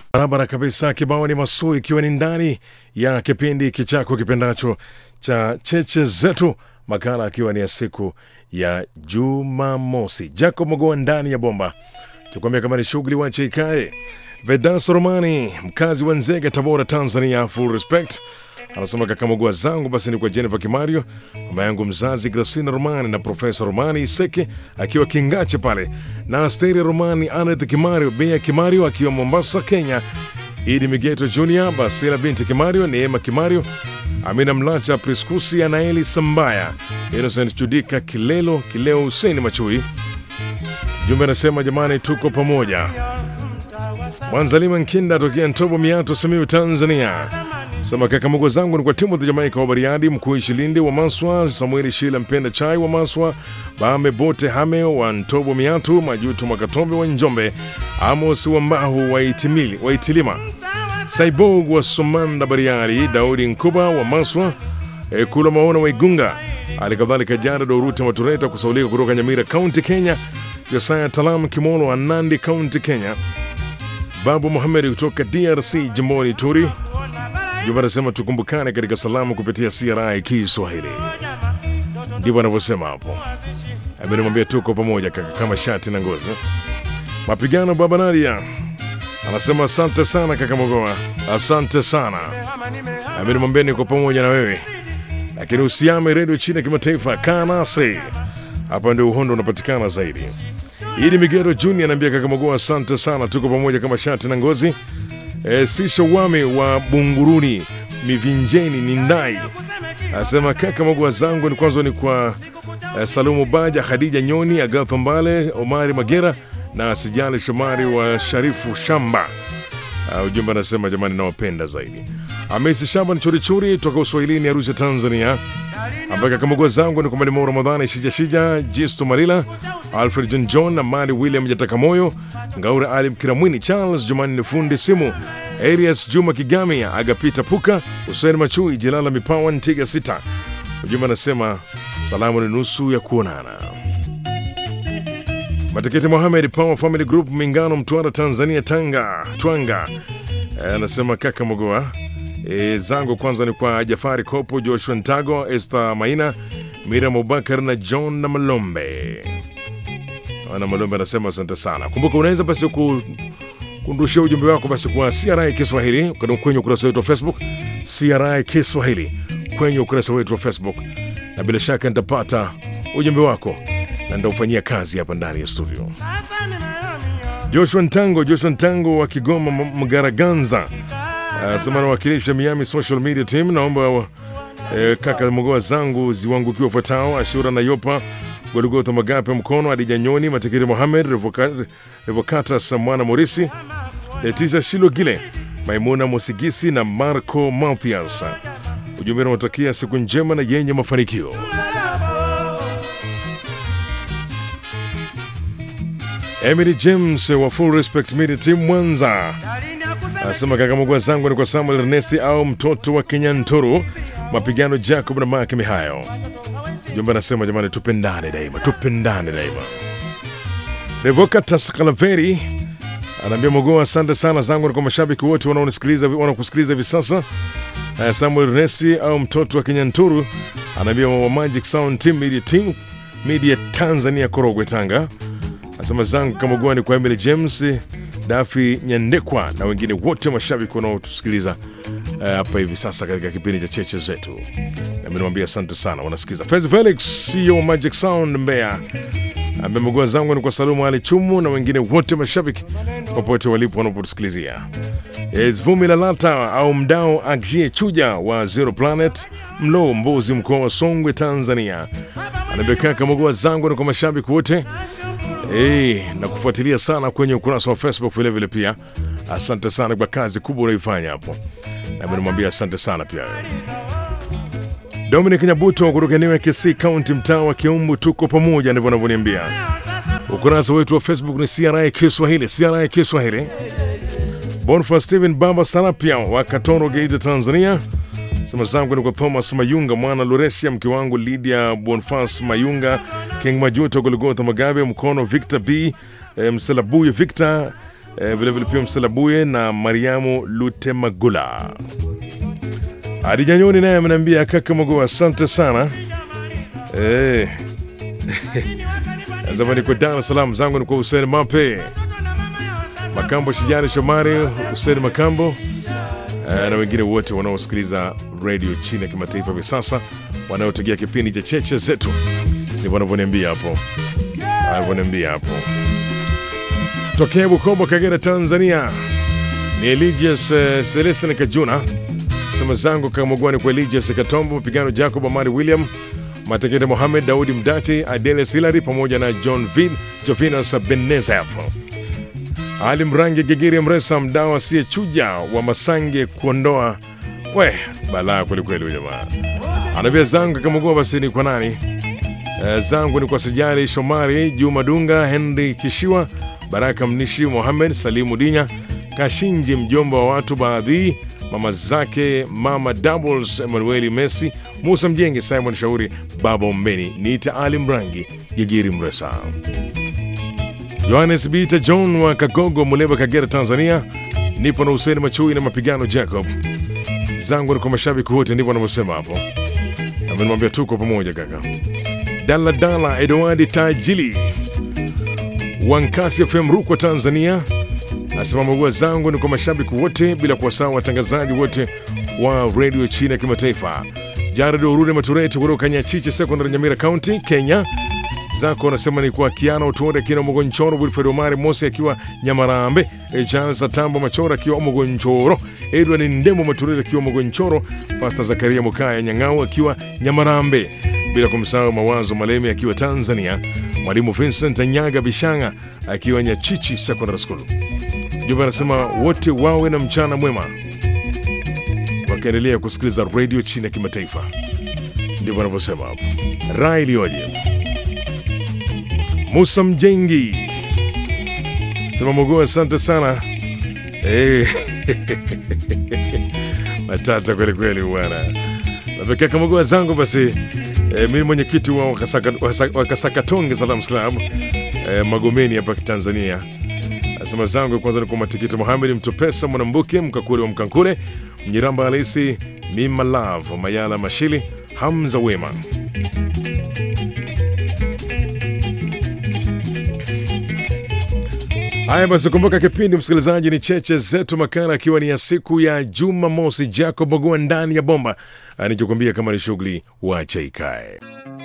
Barabara kabisa, kibao ni Masui, ikiwa ni ndani ya kipindi kichako kipendacho cha cheche zetu, makala akiwa ni ya siku ya Jumamosi. Jacob Mogoa ndani ya bomba, tukwambia kama ni shughuli wache ikae. Vedas Romani, mkazi wa Nzega, Tabora, Tanzania, full respect, anasema kaka Mogoa zangu basi ni kwa Jennifer Kimario, mama yangu mzazi Gracina Romani na Profesa Romani Seke akiwa Kingache pale, na Asteria Romani, Aneth Kimario, Bea Kimario akiwa Mombasa, Kenya, Idi Migeto Junior, Basila binti Kimario, Neema Kimario, Amina Mlacha, Priskusi, Anaeli Sambaya, Innocent Judika Kileo Hussein Machui. Jumbe anasema jamani, tuko pamoja. Mwanzalima Nkinda tokea Ntobo Miato, Simiyu, Tanzania, sema kaka Mogoa zangu ni kwa Timothy Jamaica wa Bariadi, Mkuu Ishilinde wa Maswa, Samueli Shila Mpenda Chai wa Maswa, Bame Bote Hame wa Ntobo Miatu, Majuto Makatombe wa Njombe, Amos wa Mbahu wa Itilima, Saibog wa Somanda Bariadi, Daudi Nkuba wa Maswa, Kula Maona wa Igunga, alikadhalika Jara Dorute Matureta kusaulika kutoka Nyamira County, Kenya, Yosaya Talam Kimolo wa Nandi County, Kenya, Babu Muhammad kutoka DRC jimboni Turi. Jumba anasema tukumbukane katika salamu kupitia CRI Kiswahili. Ndivyo anavyosema hapo. Amenimwambia tuko pamoja kaka kama shati na ngozi. Mapigano Baba Nadia anasema asante sana kaka Mogoa, asante sana. Amenimwambia niko pamoja na wewe, lakini usiame redio chini ya kimataifa, kaa nasi hapa, ndio uhondo unapatikana zaidi. Idi Migero Junior anambia kaka Mogoa asante sana, tuko pamoja kama shati na ngozi. Sisho Wame wa Bunguruni Mivinjeni ni ndai, asema kaka Mogoa zangu ni kwanza ni kwa Salumu Baja, Khadija Nyoni, Agatha Mbale, Omari Magera na Sijali Shomari wa Sharifu Shamba. Ujumbe anasema jamani, nawapenda zaidi. Amesi Shaban Churichuri toka Uswahilini, Arusha, Tanzania, ambaye kaka Mogoa zangu ni kwa Mwalimu Ramadhani Shija Jisto Malila, Alfred John na Mali William Jataka Moyo, Ngaura Ali Kiramwini, Charles Jumanne Fundi Simu, Arias Juma Kigami, Agapita Puka, Hussein Machui, Jilala Mipawa Ntiga Sita. Ujumbe anasema salamu ni nusu ya kuonana. Matiketi Mohamed Power Family Group, Mingano, Mtwara, Tanzania, Twanga, anasema kaka Mogoa zangu kwanza ni kwa Jafari Kopo, Joshua Ntago, Esther Maina, Miriam Abubakar na John na Malombe. Ana Malombe anasema asante sana. Kumbuka unaweza basi kundushia ujumbe wako basi kwa CRI Kiswahili kwenye ukurasa wetu wa Facebook, CRI Kiswahili kwenye ukurasa wetu wa Facebook, na bila shaka nitapata ujumbe wako na nitaufanyia kazi hapa ndani ya studio. Joshua Ntango wa Kigoma Mgaraganza, sema nawakilisha Miami Social Media Team, naomba kaka Mogoa zangu ziwangukiwa wafuatao: Ashura na Yopa, Golgotha Magape Mkono, Adija Nyoni, Matikiti Mohamed, Revokata Samwana Morisi, Letiza Shilogile, Maimuna Mosigisi na Marco Mathias. Ujumbe unawatakia siku njema na yenye mafanikio. Emily James wa Full Respect Media Team Mwanza, asema kaka Mogoa zangu ni kwa Samuel Ernesti au mtoto wa Kenyanturu, Mapigano Jacob na Mark Mihayo. Jumba anasema jamani, tupendane daima. Revoka Tascalaveri anaambia Mogoa asante sana, zangu ni kwa mashabiki wote wanaokusikiliza hivi sasa. Samuel Ernesti au mtoto wa Kenyanturu anaambia wa Magic Sound Team Media Tanzania, Korogwe, Tanga. Asema zangu kama Mogoa ni kwa Emily James, Dafi Nyandekwa na wengine wote mashabiki wanaotusikiliza hapa hivi sasa katika kipindi cha cheche zetu. Na nimemwambia asante sana wanasikiliza. Fez Felix CEO wa Magic Sound Mbeya, ambaye Mogoa zangu ni kwa Salumu Ali Chumu na wengine wote mashabiki popote walipo wanapotusikilizia. Vumi Lalata au Mdao Agjie Chuja wa Zero Planet Mlo Mbozi, mkoa wa Songwe, Tanzania, anabeka kama Mogoa zangu ni kwa mashabiki wote na kufuatilia sana kwenye ukurasa wa Facebook vile pia. Asante sana kwa kazi kubwa unaifanya hapo, na nimemwambia asante sana pia. Dominic Nyabuto kutoka eneo la Kisii County, mtaa wa Kiumbu, tuko pamoja, ndivyo anavyoniambia. Ukurasa wetu wa Facebook ni CRI Kiswahili. Boniface Steven Baba Sarapia wa Katoro, Geita, Tanzania, sema zangu ni kwa Thomas Mayunga, mwana Loresia, mke wangu Lydia Boniface Mayunga, King Majuto, Golgotha Magabe Mkono, Victor B, Mselabuye Victor, vile vile pia Msalabuye na Mariamu Lutemagula. Adijanyoni naye ameniambia kaka Magoa asante sana. Zamani kwa Dar es Salaam, zangu ni kwa Hussein Mape, Makambo Shijari Shomari, Hussein Makambo, na wengine wote wanaosikiliza radio chini ya kimataifa hivi sasa, wanaotegea kipindi cha cheche zetu. Ndivyo wanavyoniambia hapo. Tokea Bukoba, Kagera, Tanzania, ni Eligius Celestin Kajuna. Sema zangu kama Mugwani kwa Eligius Katombo, Pigano Jacob, Amari William, Matekete Mohamed, Daudi Mdati, Adeles Hilary pamoja na Jovinas Benezef. Ali Mrangi Gigiri Mresa, mdawa asiye chuja wa Masange kuondoa. Balaa kweli kweli jamaa. Anambia zangu kama Mugwa basi ni kwa nani? Zangu ni kwa Sijali Shomari, Juma Dunga, Henry Kishiwa, Baraka Mnishi, Mohamed Salimu Dinya, Kashinji mjomba wa watu baadhi, mama zake Mama Doubles, Emmanuel Messi, Musa Mjenge, Simon Shauri, Baba Umbeni. Niita Ali Mrangi Gigiri Mresa. Johannes Bita John wa Kagogo, Muleba, Kagera, Tanzania. Nipo na Hussein Machui na Mapigano Jacob. Zangu ni kwa mashabiki wote, ndivyo wanavyosema hapo. Amenimwambia tuko pamoja kaka. Dala Edward Tajili Wankasi FM Rukwa, Tanzania. Nasema Magoa zangu ni kwa mashabiki wote bila kuwasahau watangazaji wote wa radio chini ya kimataifa. Jared Orure Matureti kutoka Nyachiche Secondary, Nyamira County, Kenya. Zako anasema ni kwa Kiana Utuode, Kina Mogonchoro, Wilfred Omari Mosi akiwa Nyamarambe, Charles Atambo Machora akiwa Mogonchoro, Edward Ndemo Matureti akiwa Mogonchoro, Pastor Zakaria Mukaya Nyang'au akiwa Nyamarambe, bila kumsahau Mawazo Malemi akiwa Tanzania, Mwalimu Vincent Anyaga Bishanga akiwa Nyachichi Secondary School. Jumba anasema wote wawe na mchana mwema, wakaendelea kusikiliza radio chini ya kimataifa. Ndivyo wanavyosema hapo. Rai Oje Musa Mjengi sema Magoa asante sana. Matata kweli kweli bwana. Napekea kama Magoa zangu basi. Mimi mwenyekiti wa Wakasakatonge Salam Club Magomeni hapa Tanzania. Asema zangu kwanza ni kwa Matikiti Mohamed Mtopesa Mwanambuke Mkakule wa Mkankule, Mnyiramba Alisi, Mima Love Mayala Mashili, Hamza Wema. Haya basi, kumbuka kipindi msikilizaji ni cheche zetu, makala akiwa ni ya siku ya Jumamosi. Jacob Magoa ndani ya bomba anikikwambia kama ni shughuli wacha ikae.